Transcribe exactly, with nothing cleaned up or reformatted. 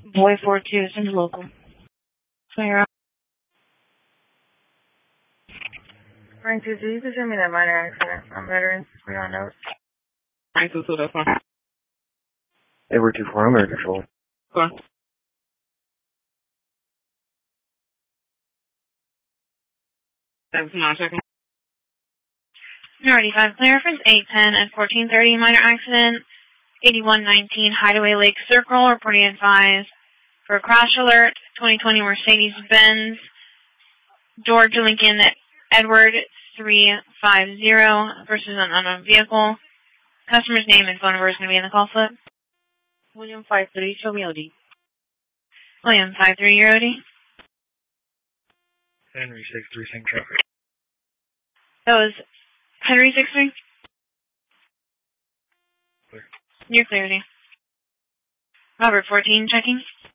Boy four two, send local. Clear. nine two two, you can send me that minor accident. I'm veteran. We're on notes. nine two two, that's fine. Edward two four, I'm under control. Go on. That's nine seconds. Alrighty, five clear. Friends eight ten at fourteen thirty, minor accident. eighty-one nineteen Hideaway Lake Circle, reporting advised for a crash alert. twenty twenty Mercedes-Benz, George Lincoln Edward three five zero versus an unknown vehicle. Customer's name and phone number is going to be in the call slip. William five three, show me O D. William five three, your O D. Henry six three, same traffic. That was Henry six three? Clear. You're clear, O D. Robert fourteen, checking.